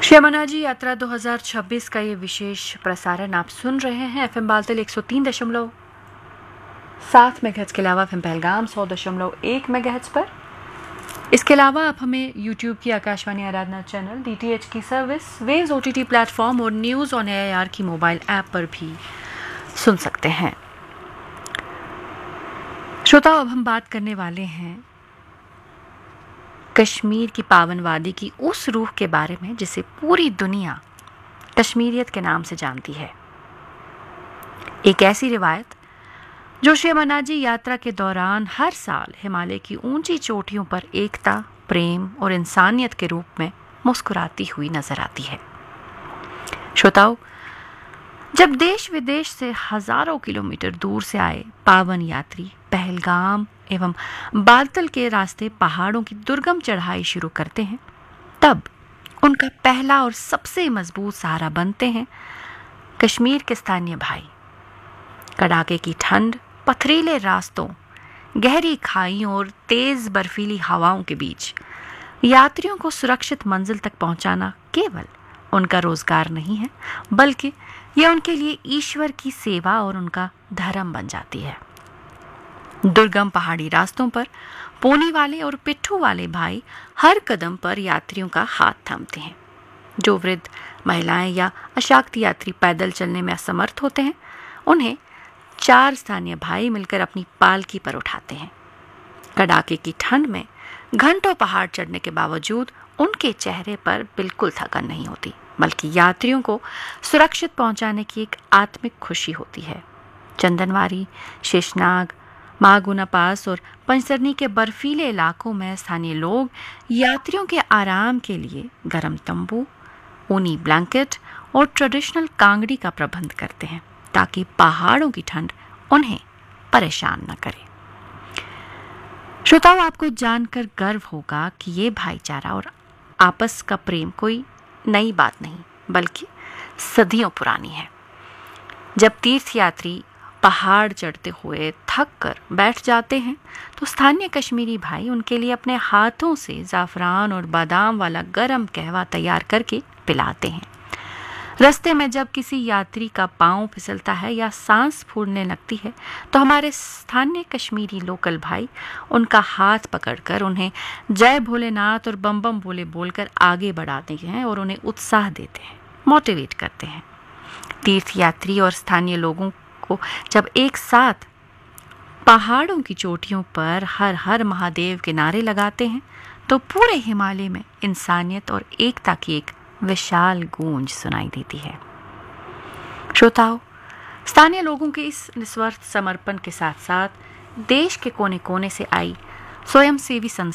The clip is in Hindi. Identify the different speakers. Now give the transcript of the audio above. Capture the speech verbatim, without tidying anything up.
Speaker 1: श्री अमरनाथ जी यात्रा दो हज़ार छब्बीस का ये विशेष प्रसारण आप सुन रहे हैं एफएम बालतल एक सौ तीन दशमलव सात मेगाहर्ट्ज के अलावा एफएम पहलगाम सौ दशमलव एक मेगाहर्ट्ज पर। इसके अलावा आप हमें यूट्यूब की आकाशवाणी आराधना चैनल, डीटीएच की सर्विस, वेव्स ओटीटी प्लेटफॉर्म और न्यूज़ ऑन एआईआर की मोबाइल ऐप पर भी सुन सकते हैं। श्रोताओ, अब हम बात करने वाले हैं कश्मीर की पावन वादी की उस रूह के बारे में जिसे पूरी दुनिया कश्मीरियत के नाम से जानती है। एक ऐसी रिवायत जो श्री अमरनाथ जी यात्रा के दौरान हर साल हिमालय की ऊंची चोटियों पर एकता, प्रेम और इंसानियत के रूप में मुस्कुराती हुई नजर आती है। श्रोताओ, जब देश विदेश से हजारों किलोमीटर दूर से आए पावन यात्री पहलगाम एवं बालतल के रास्ते पहाड़ों की दुर्गम चढ़ाई शुरू करते हैं, तब उनका पहला और सबसे मजबूत सहारा बनते हैं कश्मीर के स्थानीय भाई। कड़ाके की ठंड, पथरीले रास्तों, गहरी खाइयों और तेज बर्फीली हवाओं के बीच यात्रियों को सुरक्षित मंजिल तक पहुंचाना केवल उनका रोजगार नहीं है, बल्कि यह उनके लिए ईश्वर की सेवा और उनका धर्म बन जाती है। दुर्गम पहाड़ी रास्तों पर पोनी वाले और पिट्ठू वाले भाई हर कदम पर यात्रियों का हाथ थामते हैं। जो वृद्ध, महिलाएं या अशाक्त यात्री पैदल चलने में असमर्थ होते हैं, उन्हें चार स्थानीय भाई मिलकर अपनी पालकी पर उठाते हैं। कड़ाके की ठंड में घंटों पहाड़ चढ़ने के बावजूद उनके चेहरे पर बिल्कुल थकान नहीं होती, बल्कि यात्रियों को सुरक्षित पहुंचाने की एक आत्मिक खुशी होती है। चंदनवारी, शेषनाग, मागुना पास और पंचतरनी के बर्फीले इलाकों में स्थानीय लोग यात्रियों के आराम के लिए गर्म तंबू, ऊनी ब्लैंकेट और ट्रेडिशनल कांगड़ी का प्रबंध करते हैं, ताकि पहाड़ों की ठंड उन्हें परेशान न करे। श्रोताओं, आपको जानकर गर्व होगा कि ये भाईचारा और आपस का प्रेम कोई नई बात नहीं, बल्कि सदियों पुरानी है। जब तीर्थयात्री पहाड़ चढ़ते हुए थक कर बैठ जाते हैं, तो स्थानीय कश्मीरी भाई उनके लिए अपने हाथों से जाफरान और बादाम वाला गरम कहवा तैयार करके पिलाते हैं। रास्ते में जब किसी यात्री का पांव फिसलता है या सांस फूलने लगती है, तो हमारे स्थानीय कश्मीरी लोकल भाई उनका हाथ पकड़कर उन्हें जय भोलेनाथ और बम बम बोले बोलकर आगे बढ़ाते हैं और उन्हें उत्साह देते हैं, मोटिवेट करते हैं। तीर्थयात्री और स्थानीय लोगों को जब एक साथ पहाड़ों की चोटियों पर हर हर महादेव के नारे लगाते हैं, तो पूरे हिमालय में इंसानियत और एकता की एक विशाल गूंज सुनाई देती है। श्रोताओं, स्थानीय लोगों के इस निस्वार्थ समर्पण के साथ साथ देश के कोने कोने से आई स्वयंसेवी संस्था